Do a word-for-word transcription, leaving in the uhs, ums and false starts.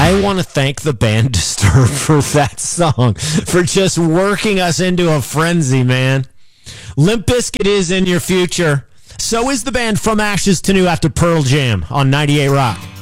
I want to thank the band Disturbed for that song, for just working us into a frenzy, man. Limp Bizkit is in your future. So is the band From Ashes to New after Pearl Jam on ninety-eight Rock.